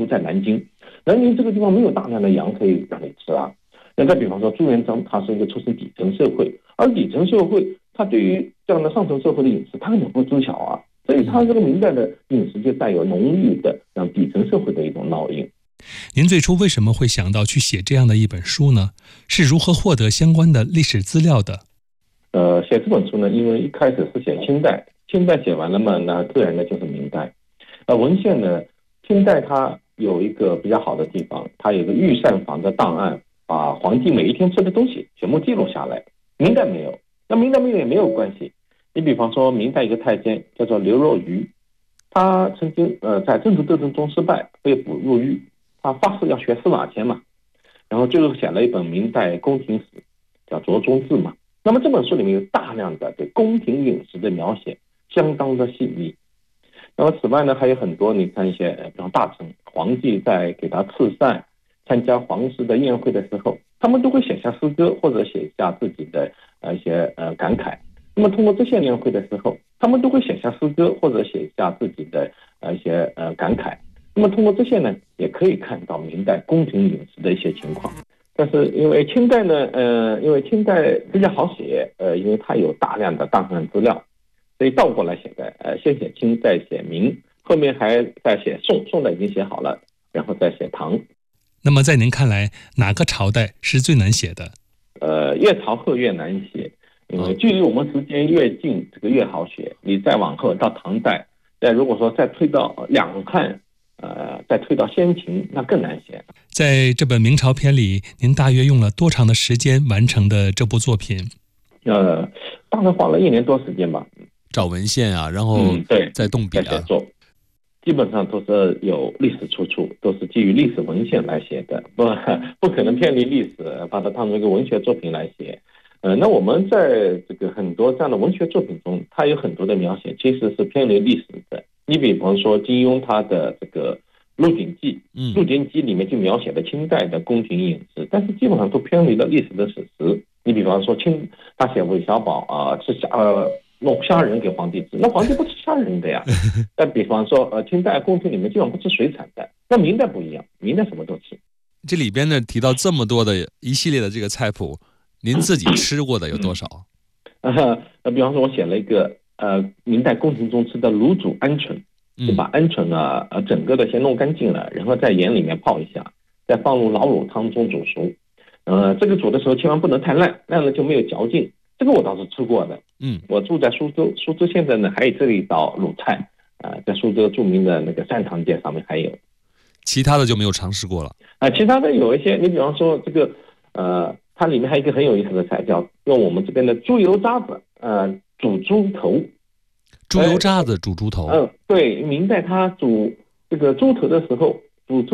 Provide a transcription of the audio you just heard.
都在南京，南京这个地方没有大量的羊可以让你吃啊。那再比方说朱元璋，他是一个出身底层社会，而底层社会他对于这样的上层社会的饮食，他根本不知晓啊，所以他这个明代的饮食就带有浓郁的让底层社会的一种烙印。 您最初为什么会想到去写这样的一本书呢？是如何获得相关的历史资料的？ 写这本书呢，因为一开始是写清代，清代写完了嘛，那自然的就是明代。文献呢，清代它有一个比较好的地方，它有个御膳房的档案，把皇帝每一天吃的东西全部记录下来。明代没有，那明代没有也没有关系。你比方说，明代一个太监叫做刘若愚，他曾经在政治斗争中失败，被捕入狱，他发誓要学司马迁嘛，然后最后写了一本明代宫廷史，叫《卓中志》嘛。那么这本书里面有大量的对宫廷饮食的描写，相当的细腻。那么此外呢，还有很多，你看一些比方大臣，皇帝在给他赐膳、参加皇室的宴会的时候，他们都会写下诗歌或者写下自己的一些感慨。那么通过这些宴会的时候，他们都会写下诗歌或者写下自己的一些感慨。那么通过这些呢，也可以看到明代宫廷饮食的一些情况。但是因为清代呢，因为清代比较好写，因为它有大量的档案资料，所以倒过来写的，先写清再写明，后面还再写宋，宋代已经写好了，然后再写唐。 那么在您看来，哪个朝代是最难写的？ 越朝后越难写，因为距离我们时间越近，这个越好写。你再往后到唐代，如果说再推到两汉，再推到先秦，那更难写。 在这本明朝篇里，您大约用了多长的时间完成的这部作品？ 大概花了1年多时间吧。 找文献啊，然后再动笔啊。 基本上都是有历史出处，都是基于历史文献来写的，不可能偏离历史，把它当成一个文学作品来写。那我们在这个很多这样的文学作品中，它有很多的描写其实是偏离历史的。你比方说金庸他的这个《鹿鼎记》，《鹿鼎记》里面就描写了清代的宫廷饮食，但是基本上都偏离了历史的史实。你比方说他写韦小宝吃弄虾仁给皇帝吃，那皇帝不吃虾仁的呀。再比方说清代宫廷里面基本不吃水产的，那明代不一样，明代什么都吃。 这里边呢提到这么多的一系列的这个菜谱，您自己吃过的有多少？ 比方说我写了一个明代宫廷中吃的卤煮鹌鹑，就把鹌鹑整个的先弄干净了，然后在盐里面泡一下，再放入老卤汤中煮熟。这个煮的时候千万不能太烂，烂了就没有嚼劲。这个我倒是吃过的。我住在苏州，苏州现在呢还有这一道鲁菜，在苏州著名的那个三堂街上面还有。 其他的就没有尝试过了。 其他的有一些，你比方说这个它里面还有一个很有意思的菜，叫用我们这边的猪油渣子煮猪头。 猪油渣子煮猪头？ 对，明代它煮这个猪头的时候，煮